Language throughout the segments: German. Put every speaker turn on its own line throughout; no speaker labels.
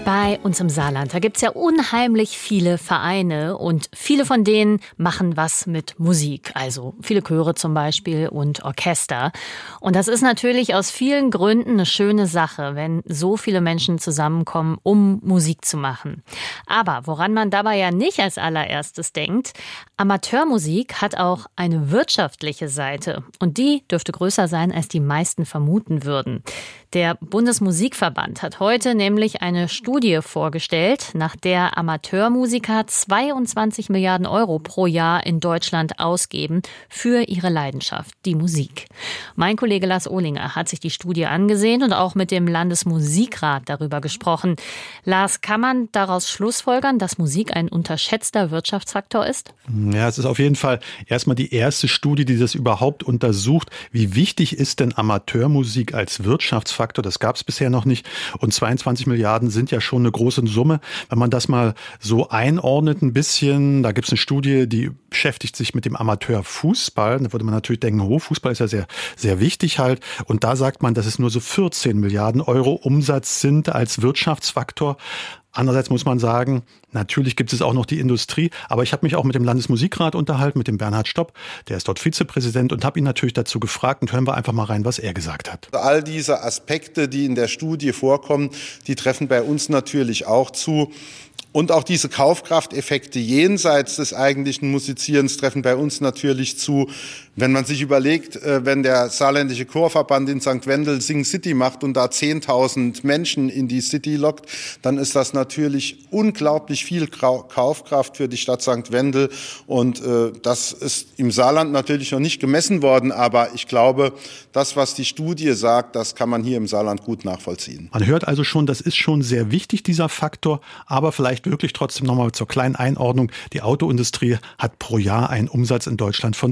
Bei uns im Saarland, da gibt's ja unheimlich viele Vereine und viele von denen machen was mit Musik. Also viele Chöre zum Beispiel und Orchester. Und das ist natürlich aus vielen Gründen eine schöne Sache, wenn so viele Menschen zusammenkommen, um Musik zu machen. Aber woran man dabei ja nicht als allererstes denkt, Amateurmusik hat auch eine wirtschaftliche Seite. Und die dürfte größer sein, als die meisten vermuten würden. Der Bundesmusikverband hat heute nämlich eine Studie vorgestellt, nach der Amateurmusiker 22 Milliarden Euro pro Jahr in Deutschland ausgeben für ihre Leidenschaft, die Musik. Mein Kollege Lars Ohlinger hat sich die Studie angesehen und auch mit dem Landesmusikrat darüber gesprochen. Lars, kann man daraus schlussfolgern, dass Musik ein unterschätzter Wirtschaftsfaktor ist?
Ja, es ist auf jeden Fall erstmal die erste Studie, die das überhaupt untersucht. Wie wichtig ist denn Amateurmusik als Wirtschaftsfaktor? Das gab es bisher noch nicht. Und 22 Milliarden sind ja schon eine große Summe. Wenn man das mal so einordnet ein bisschen, da gibt es eine Studie, die beschäftigt sich mit dem Amateurfußball. Da würde man natürlich denken, Fußball ist ja sehr, sehr wichtig halt. Und da sagt man, dass es nur so 14 Milliarden Euro Umsatz sind als Wirtschaftsfaktor. Andererseits muss man sagen, natürlich gibt es auch noch die Industrie. Aber ich habe mich auch mit dem Landesmusikrat unterhalten, mit dem Bernhard Stopp. Der ist dort Vizepräsident und habe ihn natürlich dazu gefragt. Und hören wir einfach mal rein, was er gesagt hat.
All diese Aspekte, die in der Studie vorkommen, die treffen bei uns natürlich auch zu. Und auch diese Kaufkrafteffekte jenseits des eigentlichen Musizierens treffen bei uns natürlich zu. Wenn man sich überlegt, wenn der saarländische Chorverband in St. Wendel Sing City macht und da 10.000 Menschen in die City lockt, dann ist das natürlich unglaublich viel Kaufkraft für die Stadt St. Wendel. Und das ist im Saarland natürlich noch nicht gemessen worden. Aber ich glaube, das, was die Studie sagt, das kann man hier im Saarland gut nachvollziehen.
Man hört also schon, das ist schon sehr wichtig, dieser Faktor. Aber vielleicht wirklich trotzdem nochmal zur kleinen Einordnung. Die Autoindustrie hat pro Jahr einen Umsatz in Deutschland von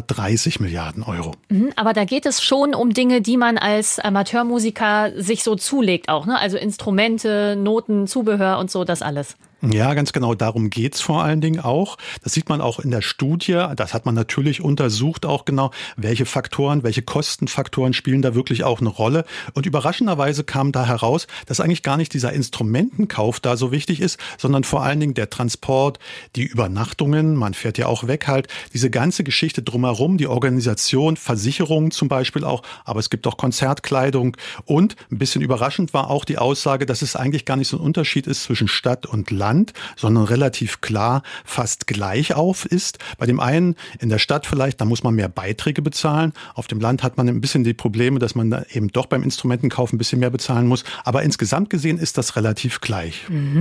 530 Milliarden Euro.
Aber da geht es schon um Dinge, die man als Amateurmusiker sich so zulegt auch, ne? Also Instrumente, Noten, Zubehör und so, das alles.
Ja, ganz genau, darum geht's vor allen Dingen auch. Das sieht man auch in der Studie. Das hat man natürlich untersucht auch genau, welche Faktoren, welche Kostenfaktoren spielen da wirklich auch eine Rolle. Und überraschenderweise kam da heraus, dass eigentlich gar nicht dieser Instrumentenkauf da so wichtig ist, sondern vor allen Dingen der Transport, die Übernachtungen, man fährt ja auch weg halt, diese ganze Geschichte drumherum, die Organisation, Versicherungen zum Beispiel auch, aber es gibt auch Konzertkleidung. Und ein bisschen überraschend war auch die Aussage, dass es eigentlich gar nicht so ein Unterschied ist zwischen Stadt und Land, sondern relativ klar fast gleich auf ist. Bei dem einen in der Stadt vielleicht, da muss man mehr Beiträge bezahlen. Auf dem Land hat man ein bisschen die Probleme, dass man da eben doch beim Instrumentenkauf ein bisschen mehr bezahlen muss. Aber insgesamt gesehen ist das relativ gleich.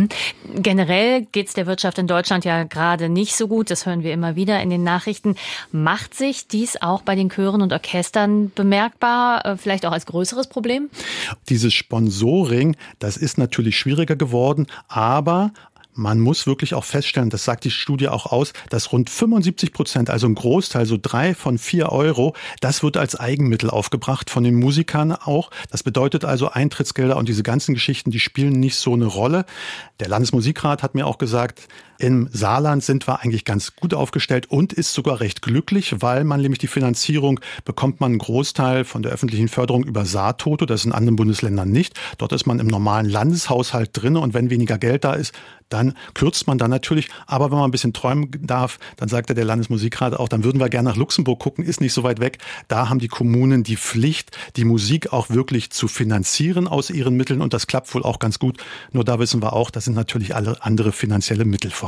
Generell geht es der Wirtschaft in Deutschland ja gerade nicht so gut. Das hören wir immer wieder in den Nachrichten. Macht sich dies auch bei den Chören und Orchestern bemerkbar? Vielleicht auch als größeres Problem?
Dieses Sponsoring, das ist natürlich schwieriger geworden, aber man muss wirklich auch feststellen, das sagt die Studie auch aus, dass rund 75%, also ein Großteil, so 3 von 4 Euro, das wird als Eigenmittel aufgebracht von den Musikern auch. Das bedeutet also Eintrittsgelder und diese ganzen Geschichten, die spielen nicht so eine Rolle. Der Landesmusikrat hat mir auch gesagt, im Saarland sind wir eigentlich ganz gut aufgestellt und ist sogar recht glücklich, weil man nämlich die Finanzierung bekommt man einen Großteil von der öffentlichen Förderung über Saartoto, das ist in anderen Bundesländern nicht. Dort ist man im normalen Landeshaushalt drin und wenn weniger Geld da ist, dann kürzt man dann natürlich. Aber wenn man ein bisschen träumen darf, dann sagte der Landesmusikrat auch, dann würden wir gerne nach Luxemburg gucken, ist nicht so weit weg. Da haben die Kommunen die Pflicht, die Musik auch wirklich zu finanzieren aus ihren Mitteln und das klappt wohl auch ganz gut. Nur da wissen wir auch, da sind natürlich alle andere finanzielle Mittel vorhanden.